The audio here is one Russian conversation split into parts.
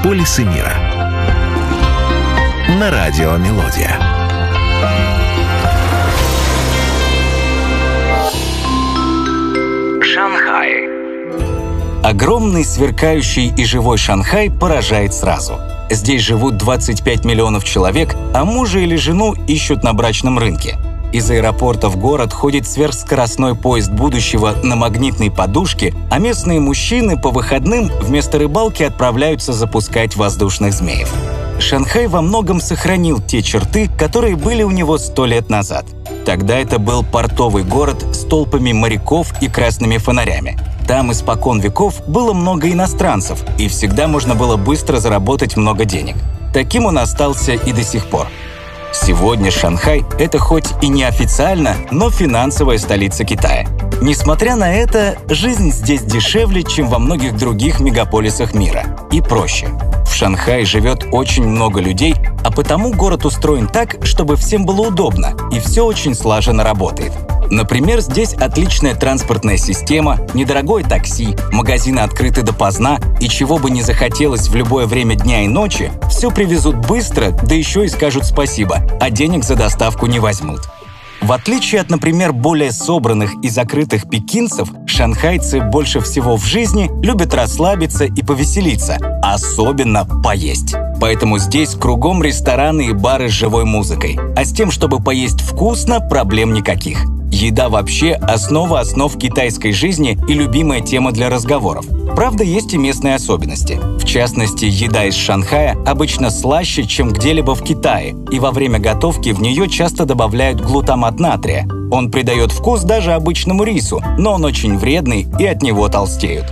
Мегаполисы мира. На радио «Мелодия». Шанхай. Огромный, сверкающий и живой Шанхай поражает сразу. Здесь живут 25 миллионов человек, а мужа или жену ищут на брачном рынке. Из аэропорта в город ходит сверхскоростной поезд будущего на магнитной подушке, а местные мужчины по выходным вместо рыбалки отправляются запускать воздушных змеев. Шанхай во многом сохранил те черты, которые были у него 100 лет назад. Тогда это был портовый город с толпами моряков и красными фонарями. Там испокон веков было много иностранцев, и всегда можно было быстро заработать много денег. Таким он остался и до сих пор. Сегодня Шанхай – это хоть и неофициально, но финансовая столица Китая. Несмотря на это, жизнь здесь дешевле, чем во многих других мегаполисах мира, и проще. В Шанхае живет очень много людей, а потому город устроен так, чтобы всем было удобно, и все очень слаженно работает. Например, здесь отличная транспортная система, недорогое такси, магазины открыты допоздна, и чего бы ни захотелось в любое время дня и ночи, все привезут быстро, да еще и скажут спасибо, а денег за доставку не возьмут. В отличие от, например, более собранных и закрытых пекинцев, шанхайцы больше всего в жизни любят расслабиться и повеселиться, а особенно поесть. Поэтому здесь кругом рестораны и бары с живой музыкой. А с тем, чтобы поесть вкусно, проблем никаких. Еда вообще основа основ китайской жизни и любимая тема для разговоров. Правда, есть и местные особенности. В частности, еда из Шанхая обычно слаще, чем где-либо в Китае, и во время готовки в нее часто добавляют глутамат натрия. Он придает вкус даже обычному рису, но он очень вредный, и от него толстеют.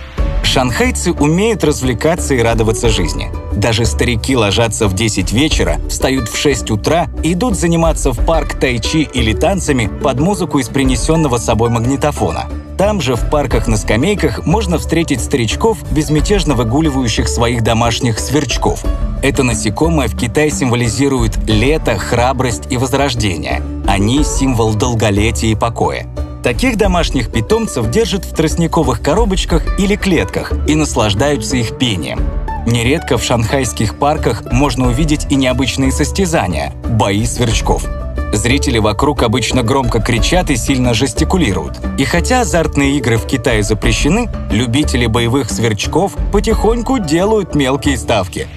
Шанхайцы умеют развлекаться и радоваться жизни. Даже старики ложатся в 10 вечера, встают в 6 утра и идут заниматься в парк тайчи или танцами под музыку из принесенного с собой магнитофона. Там же, в парках на скамейках, можно встретить старичков, безмятежно выгуливающих своих домашних сверчков. Это насекомое в Китае символизирует лето, храбрость и возрождение. Они – символ долголетия и покоя. Таких домашних питомцев держат в тростниковых коробочках или клетках и наслаждаются их пением. Нередко в шанхайских парках можно увидеть и необычные состязания – бои сверчков. Зрители вокруг обычно громко кричат и сильно жестикулируют. И хотя азартные игры в Китае запрещены, любители боевых сверчков потихоньку делают мелкие ставки.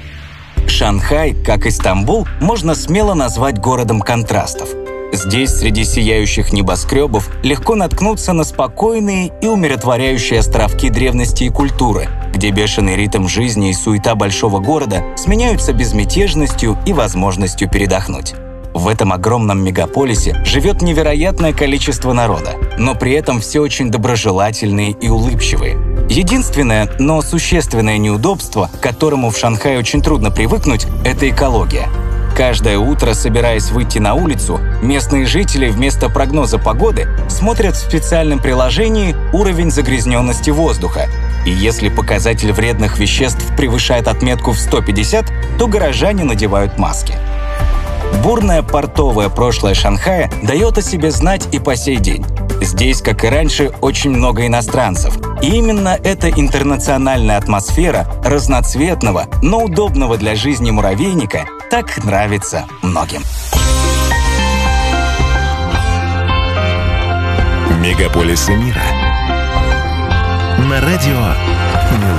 Шанхай, как и Стамбул, можно смело назвать городом контрастов. Здесь, среди сияющих небоскребов, легко наткнуться на спокойные и умиротворяющие островки древности и культуры, где бешеный ритм жизни и суета большого города сменяются безмятежностью и возможностью передохнуть. В этом огромном мегаполисе живет невероятное количество народа, но при этом все очень доброжелательные и улыбчивые. Единственное, но существенное неудобство, к которому в Шанхае очень трудно привыкнуть, это экология. Каждое утро, собираясь выйти на улицу, местные жители вместо прогноза погоды смотрят в специальном приложении уровень загрязненности воздуха. И если показатель вредных веществ превышает отметку в 150, то горожане надевают маски. Бурное портовое прошлое Шанхая дает о себе знать и по сей день. Здесь, как и раньше, очень много иностранцев. И именно эта интернациональная атмосфера разноцветного, но удобного для жизни муравейника так нравится многим. Мегаполисы мира. На радио